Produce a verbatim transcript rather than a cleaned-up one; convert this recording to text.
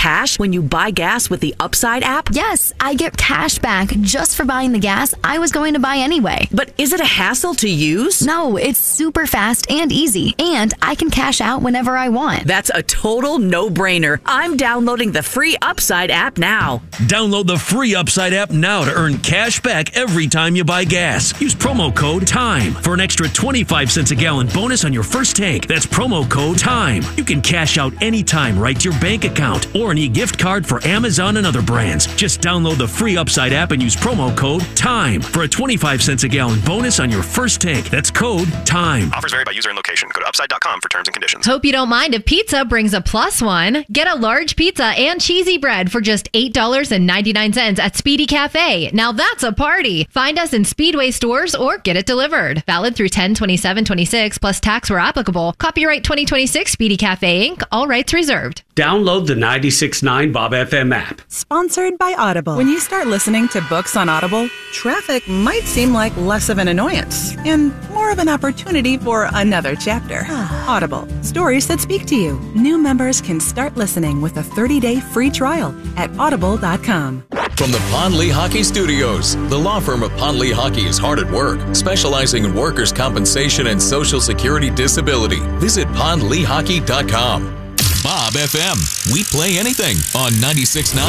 cash when you buy gas with the Upside app? Yes, I get cash back just for buying the gas I was going to buy anyway. But is it a hassle to use? No, it's super fast and easy, and I can cash out whenever I want. That's a total no-brainer. I'm downloading the free Upside app now. Download the free Upside app now to earn cash back every time you buy gas. Use promo code TIME for an extra twenty-five cents a gallon bonus on your first tank. That's promo code TIME. You can cash out anytime right to your bank account or an e-gift card for Amazon and other brands. Just download the free Upside app and use promo code TIME for a twenty-five cents a gallon bonus on your first tank. That's code TIME. Offers vary by user and location. Go to upside dot com for terms and conditions. Hope you don't mind if pizza brings a plus one. Get a large pizza and cheesy bread for just eight dollars and ninety-nine cents at Speedy Cafe. Now that's a party. Find us in Speedway stores or get it delivered. Valid through ten twenty-seven twenty-six plus tax where applicable. Copyright twenty twenty-six Speedy Cafe Incorporated. All rights reserved. Download the ninety-six point nine Bob F M app. Sponsored by Audible. When you start listening to books on Audible, traffic might seem like less of an annoyance and more of an opportunity for another chapter. Audible. Stories that speak to you. New members can start listening with a thirty-day free trial at audible dot com. From the Pond Lehocky Studios, the law firm of Pond Lehocky is hard at work, specializing in workers' compensation and Social Security disability. Visit pond lehocky dot com. Bob F M. We play anything on ninety-six point nine.